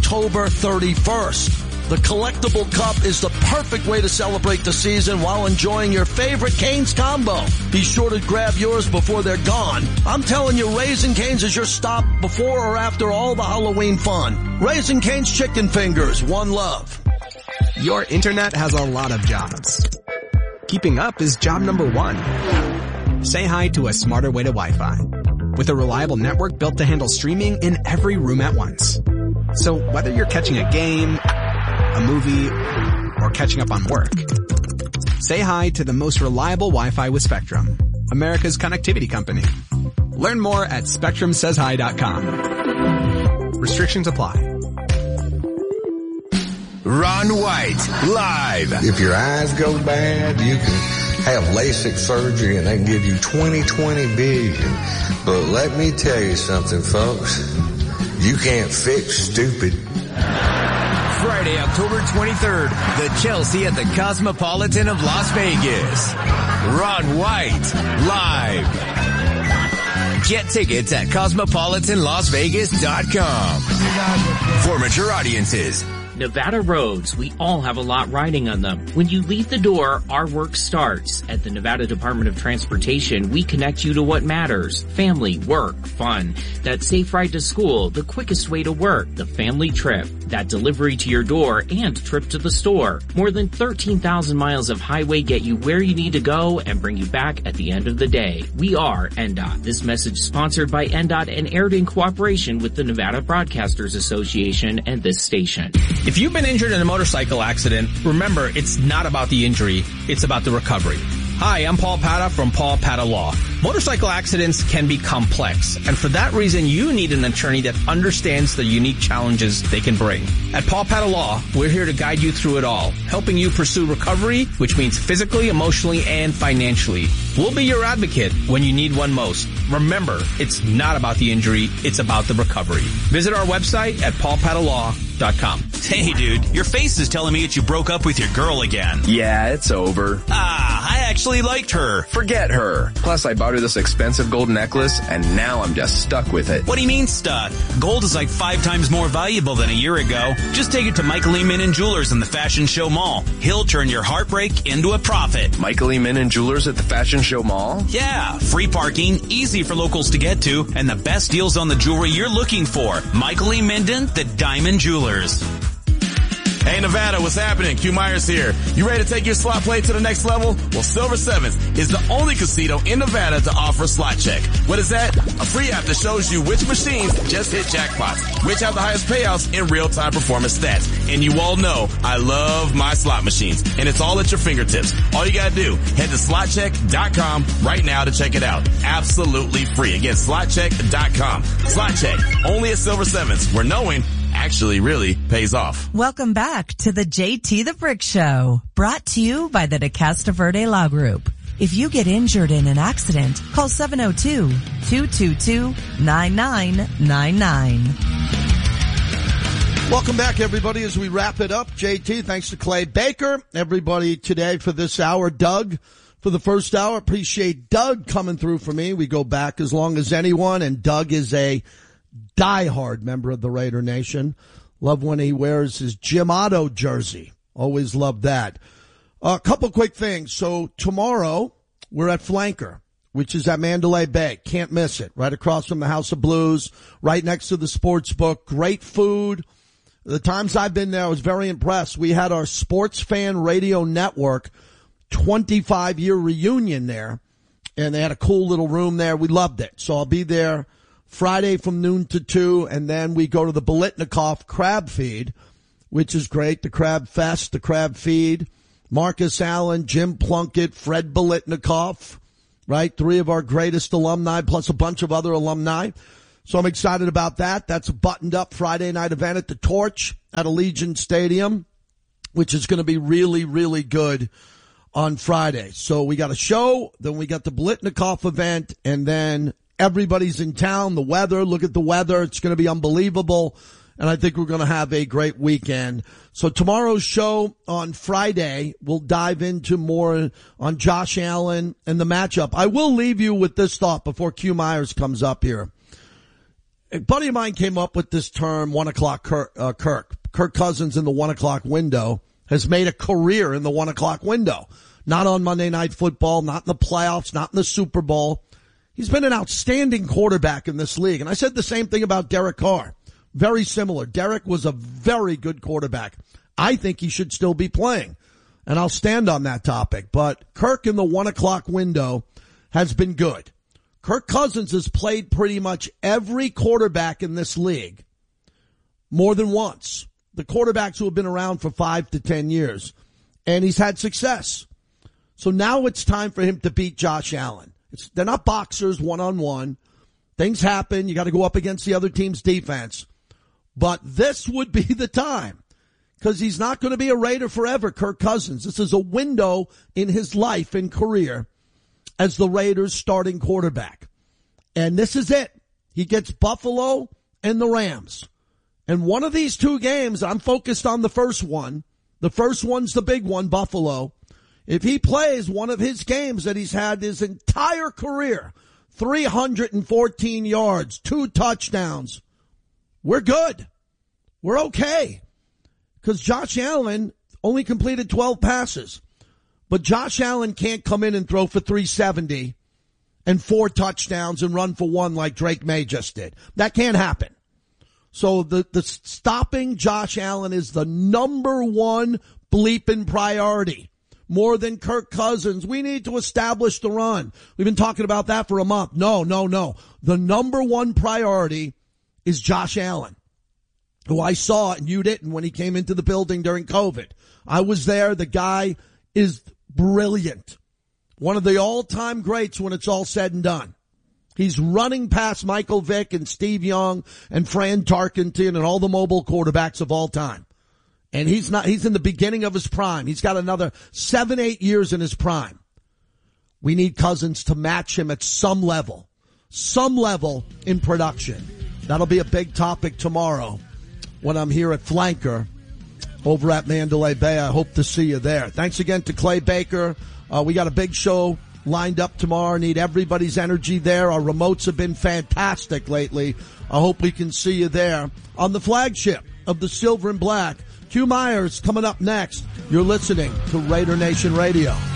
October 31st. The collectible cup is the perfect way to celebrate the season while enjoying your favorite Cane's combo. Be sure to grab yours before they're gone. I'm telling you, Raising Cane's is your stop before or after all the Halloween fun. Raising Cane's Chicken Fingers, one love. Your internet has a lot of jobs. Keeping up is job number one. Say hi to a smarter way to Wi-Fi. With a reliable network built to handle streaming in every room at once. So whether you're catching a game, a movie, or catching up on work, say hi to the most reliable Wi-Fi with Spectrum, America's connectivity company. Learn more at SpectrumSaysHi.com. Restrictions apply. Ron White, live. If your eyes go bad, you can have LASIK surgery and they can give you 20/20 vision. But let me tell you something, folks. You can't fix stupid. Friday, October 23rd, the Chelsea at the Cosmopolitan of Las Vegas. Ron White, live. Get tickets at cosmopolitanlasvegas.com. For mature audiences. Nevada roads, we all have a lot riding on them. When you leave the door, our work starts. At the Nevada Department of Transportation, we connect you to what matters. Family, work, fun. That safe ride to school, the quickest way to work, the family trip, that delivery to your door, and trip to the store. More than 13,000 miles of highway get you where you need to go and bring you back at the end of the day. We are NDOT. This message sponsored by NDOT and aired in cooperation with the Nevada Broadcasters Association and this station. If you've been injured in a motorcycle accident, remember it's not about the injury, it's about the recovery. Hi, I'm Paul Pata from Paul Pata Law. Motorcycle accidents can be complex, and for that reason, you need an attorney that understands the unique challenges they can bring. At Paul Pata Law, we're here to guide you through it all, helping you pursue recovery, which means physically, emotionally, and financially. We'll be your advocate when you need one most. Remember, it's not about the injury, it's about the recovery. Visit our website at paulpatalaw.com. Hey dude, your face is telling me that you broke up with your girl again. Yeah, it's over. I actually liked her. Forget her. Plus, I bought her this expensive gold necklace, and now I'm just stuck with it. What do you mean stuck? Gold is like 5 times more valuable than a year ago. Just take it to Michael E. Minnan Jewelers in the Fashion Show Mall. He'll turn your heartbreak into a profit. Michael E. Minnan Jewelers at the Fashion Show Mall? Yeah, free parking, easy for locals to get to, and the best deals on the jewelry you're looking for. Michael E. Minden, the Diamond Jewelers. Hey Nevada, what's happening? Q Myers here. You ready to take your slot play to the next level? Well, Silver Sevens is the only casino in Nevada to offer Slot Check. What is that? A free app that shows you which machines just hit jackpots, which have the highest payouts in real-time performance stats. And you all know I love my slot machines, and it's all at your fingertips. All you gotta do, head to slotcheck.com right now to check it out. Absolutely free. Again, slotcheck.com. Slot Check, only at Silver Sevens, where knowing actually really pays off. Welcome back to the JT the Brick Show, brought to you by the DeCasta Verde Law Group. If you get injured in an accident, call 702-222-9999. Welcome back, everybody, as we wrap it up. JT, thanks to Clay Baker. Everybody today for this hour. Doug for the first hour. Appreciate Doug coming through for me. We go back as long as anyone, and Doug is a diehard member of the Raider Nation. Love when he wears his Jim Otto jersey. Always love that. A couple quick things. So tomorrow we're at Flanker, which is at Mandalay Bay. Can't miss it. Right across from the House of Blues, right next to the sports book. Great food. The times I've been there, I was very impressed. We had our Sports Fan Radio Network 25-year reunion there, and they had a cool little room there. We loved it. So I'll be there Friday from noon to 2, and then we go to the Bolitnikoff Crab Feed, which is great. The Crab Fest, the Crab Feed. Marcus Allen, Jim Plunkett, Fred Bolitnikoff, right? 3 of our greatest alumni, plus a bunch of other alumni. So I'm excited about that. That's a buttoned up Friday night event at the Torch at Allegiant Stadium, which is going to be really, really good on Friday. So we got a show, then we got the Bolitnikoff event, and then everybody's in town. The weather, look at the weather. It's going to be unbelievable. And I think we're going to have a great weekend. So tomorrow's show on Friday, we'll dive into more on Josh Allen and the matchup. I will leave you with this thought before Q Myers comes up here. A buddy of mine came up with this term, 1 o'clock Kirk. Kirk Cousins in the 1 o'clock window has made a career in the 1 o'clock window. Not on Monday Night Football, not in the playoffs, not in the Super Bowl. He's been an outstanding quarterback in this league. And I said the same thing about Derek Carr. Very similar. Derek was a very good quarterback. I think he should still be playing. And I'll stand on that topic. But Kirk in the 1 o'clock window has been good. Kirk Cousins has played pretty much every quarterback in this league more than once. The quarterbacks who have been around for 5 to 10 years. And he's had success. So now it's time for him to beat Josh Allen. They're not boxers one-on-one. Things happen. You got to go up against the other team's defense. But this would be the time, because he's not going to be a Raider forever, Kirk Cousins. This is a window in his life and career as the Raiders' starting quarterback. And this is it. He gets Buffalo and the Rams. And one of these two games, I'm focused on the first one. The first one's the big one, Buffalo. If he plays one of his games that he's had his entire career, 314 yards, 2 touchdowns, we're good. We're okay. Because Josh Allen only completed 12 passes. But Josh Allen can't come in and throw for 370 and 4 touchdowns and run for 1 like Drake May just did. That can't happen. So the stopping Josh Allen is the number one bleeping priority. More than Kirk Cousins. We need to establish the run. We've been talking about that for a month. No. The number one priority is Josh Allen, who I saw and you didn't when he came into the building during COVID. I was there. The guy is brilliant. One of the all-time greats when it's all said and done. He's running past Michael Vick and Steve Young and Fran Tarkenton and all the mobile quarterbacks of all time. And he's in the beginning of his prime. He's got another 7-8 years in his prime. We need Cousins to match him at some level in production. That'll be a big topic tomorrow when I'm here at Flanker over at Mandalay Bay. I hope to see you there. Thanks again to Clay Baker. We got a big show lined up tomorrow. Need everybody's energy there. Our remotes have been fantastic lately. I hope we can see you there on the flagship of the Silver and Black. Q Myers coming up next. You're listening to Raider Nation Radio.